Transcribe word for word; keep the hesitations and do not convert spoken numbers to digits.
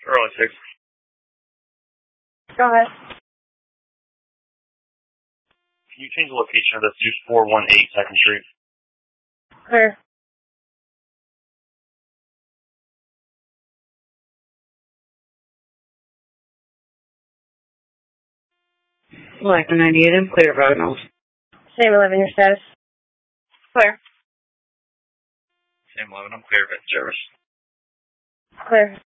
Early six. Go ahead. Can you change the location of this to four one eight second Street? Clear. Black ninety-eight, I'm clear, Vagnals. Same eleven, your status? Clear. Same eleven, I'm clear, vet service. Clear.